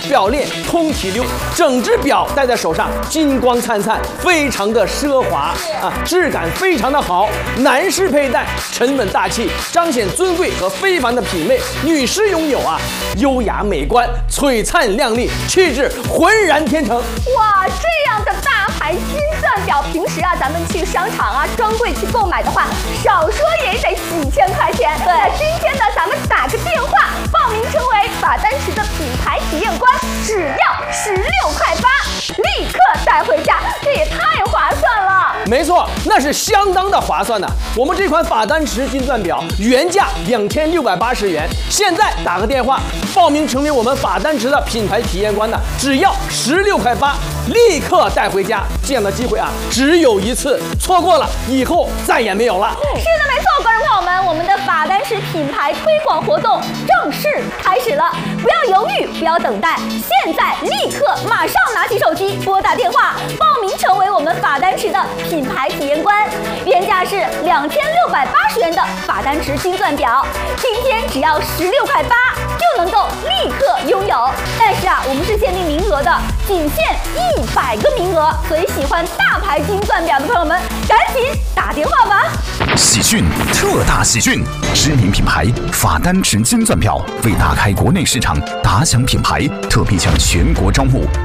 表链通体溜，整只表戴在手上金光灿灿，非常的奢华啊，质感非常的好。男士佩戴沉稳大气，彰显尊贵和非凡的品味；女士拥有优雅美观，璀璨亮丽，气质浑然天成。 哇，这样的大牌金钻表，平时咱们去商场专柜去购买的话，少说也得几千块钱。对，那今天呢，咱们打个电话报名成为法丹池的品牌体验官，只要16.8块，立刻带回家，这也太划算了。 没错，那是相当的划算的。我们这款法丹池金钻表原价2680元，现在打个电话报名成为我们法丹池的品牌体验官呢，只要16.8块，立刻带回家。这样的机会只有一次，错过了以后再也没有了。 是的，没错，观众朋友们，我们的法丹池品牌推广活动正式开始了，不要犹豫，不要等待，现在立刻马上拿起手机拨打电话报名成为我们法丹池的品牌体验官，原价是2680元的法丹池金钻表，今天只要16.8块就能够立刻拥有。但是我们是限定名额的，仅限100个名额，所以喜欢大牌金钻表的朋友们，赶紧打电话吧！ 喜讯，特大喜讯！知名品牌法丹池金钻表为打开国内市场，打响品牌，特别将全国招募